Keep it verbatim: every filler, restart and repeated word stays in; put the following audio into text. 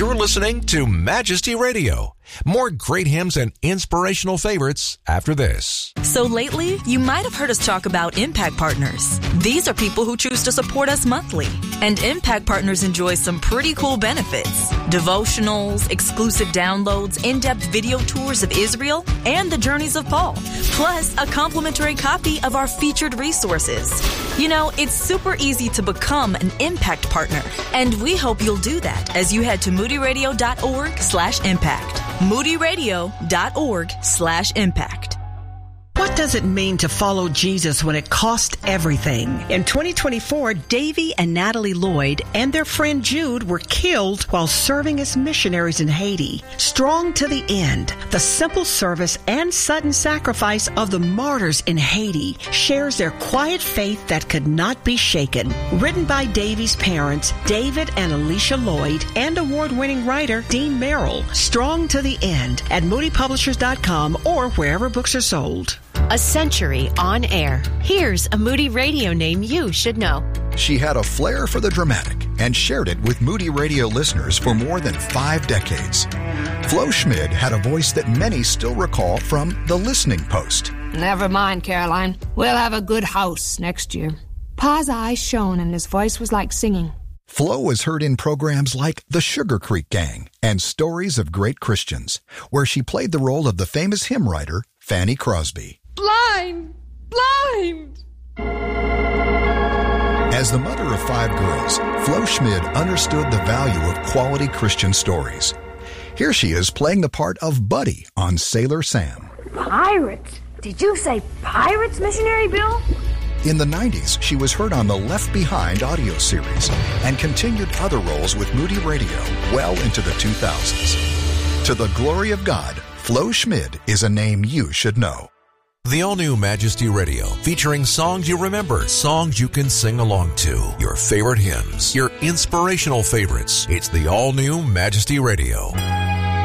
You're listening to Majesty Radio. More great hymns and inspirational favorites after this. So lately, you might have heard us talk about Impact Partners. These are people who choose to support us monthly. And Impact Partners enjoy some pretty cool benefits. Devotionals, exclusive downloads, in-depth video tours of Israel, and the journeys of Paul. Plus, a complimentary copy of our featured resources. You know, it's super easy to become an Impact Partner. And we hope you'll do that as you head to moodyradio.org slash impact. moodyradio.org slash impact. What does it mean to follow Jesus when it costs everything? In twenty twenty-four, Davy and Natalie Lloyd and their friend Jude were killed while serving as missionaries in Haiti. Strong to the end, the simple service and sudden sacrifice of the martyrs in Haiti shares their quiet faith that could not be shaken. Written by Davy's parents, David and Alicia Lloyd, and award-winning writer Dean Merrill. Strong to the end at moody publishers dot com or wherever books are sold. A century on air. Here's a Moody Radio name you should know. She had a flair for the dramatic and shared it with Moody Radio listeners for more than five decades. Flo Schmid had a voice that many still recall from The Listening Post. Never mind, Caroline. We'll have a good house next year. Pa's eyes shone and his voice was like singing. Flo was heard in programs like The Sugar Creek Gang and Stories of Great Christians, where she played the role of the famous hymn writer Fanny Crosby. Blind! Blind! As the mother of five girls, Flo Schmid understood the value of quality Christian stories. Here she is playing the part of Buddy on Sailor Sam. Pirates? Did you say pirates, Missionary Bill? In the nineties, she was heard on the Left Behind audio series and continued other roles with Moody Radio well into the two thousands. To the glory of God, Flo Schmid is a name you should know. The all-new Majesty Radio, featuring songs you remember, songs you can sing along to, your favorite hymns, your inspirational favorites. It's the all-new Majesty Radio.